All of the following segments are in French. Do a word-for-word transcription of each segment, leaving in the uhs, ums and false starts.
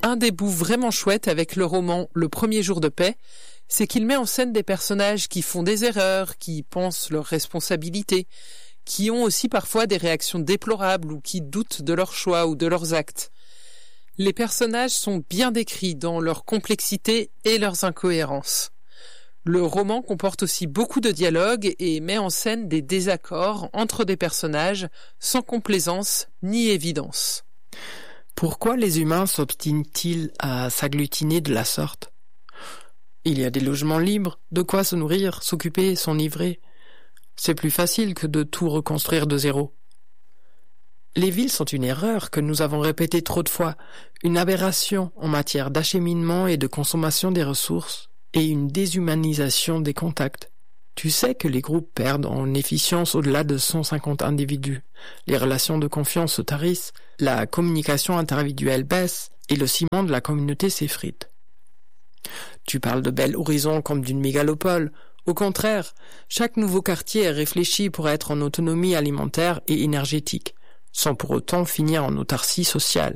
Un des bouts vraiment chouettes avec le roman Le premier jour de paix, c'est qu'il met en scène des personnages qui font des erreurs, qui pensent leurs responsabilités, qui ont aussi parfois des réactions déplorables ou qui doutent de leurs choix ou de leurs actes. Les personnages sont bien décrits dans leur complexité et leurs incohérences. Le roman comporte aussi beaucoup de dialogues et met en scène des désaccords entre des personnages sans complaisance ni évidence. Pourquoi les humains s'obstinent-ils à s'agglutiner de la sorte ? Il y a des logements libres, de quoi se nourrir, s'occuper, s'enivrer. C'est plus facile que de tout reconstruire de zéro. Les villes sont une erreur que nous avons répétée trop de fois, une aberration en matière d'acheminement et de consommation des ressources, et une déshumanisation des contacts. Tu sais que les groupes perdent en efficience au-delà de cent cinquante individus. Les relations de confiance se tarissent, la communication interindividuelle baisse et le ciment de la communauté s'effrite. Tu parles de bel horizon comme d'une mégalopole. Au contraire, chaque nouveau quartier est réfléchi pour être en autonomie alimentaire et énergétique, sans pour autant finir en autarcie sociale.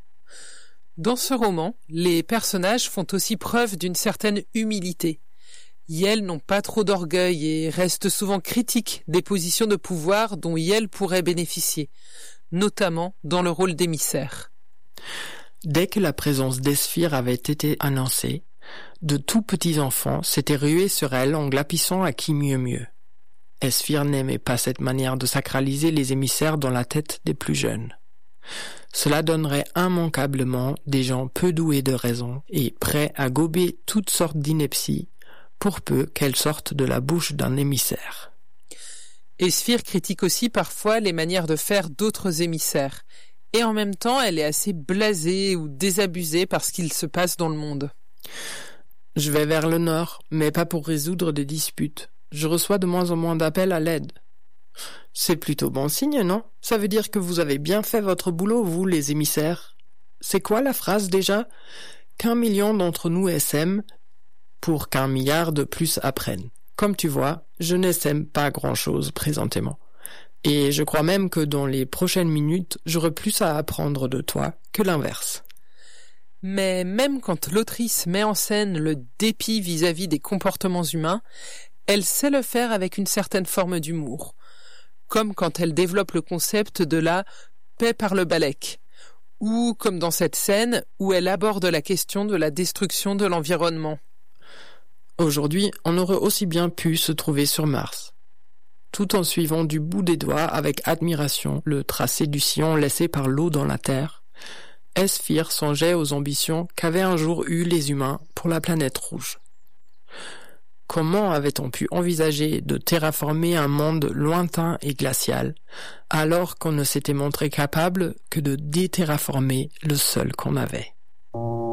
Dans ce roman, les personnages font aussi preuve d'une certaine humilité. Ils n'ont pas trop d'orgueil et restent souvent critiques des positions de pouvoir dont ils pourraient bénéficier, notamment dans le rôle d'émissaire. Dès que la présence d'Esphir avait été annoncée, de tout petits enfants s'étaient rués sur elle en glapissant à qui mieux mieux. Esphir n'aimait pas cette manière de sacraliser les émissaires dans la tête des plus jeunes. Cela donnerait immanquablement des gens peu doués de raison et prêts à gober toutes sortes d'inepties pour peu qu'elles sortent de la bouche d'un émissaire. Esphir critique aussi parfois les manières de faire d'autres émissaires, et en même temps elle est assez blasée ou désabusée par ce qu'il se passe dans le monde. Je vais vers le nord, mais pas pour résoudre des disputes. Je reçois de moins en moins d'appels à l'aide. C'est plutôt bon signe, non ? Ça veut dire que vous avez bien fait votre boulot, vous, les émissaires. C'est quoi la phrase déjà ? Qu'un million d'entre nous essaiment pour qu'un milliard de plus apprennent. Comme tu vois, je n'essaime pas grand-chose présentement. Et je crois même que dans les prochaines minutes, j'aurai plus à apprendre de toi que l'inverse. Mais même quand l'autrice met en scène le dépit vis-à-vis des comportements humains, elle sait le faire avec une certaine forme d'humour. Comme quand elle développe le concept de la paix par le balèque, ou comme dans cette scène où elle aborde la question de la destruction de l'environnement. Aujourd'hui, on aurait aussi bien pu se trouver sur Mars, tout en suivant du bout des doigts avec admiration le tracé du sillon laissé par l'eau dans la Terre. Esphir songeait aux ambitions qu'avaient un jour eues les humains pour la planète rouge. Comment avait-on pu envisager de terraformer un monde lointain et glacial, alors qu'on ne s'était montré capable que de déterraformer le seul qu'on avait ?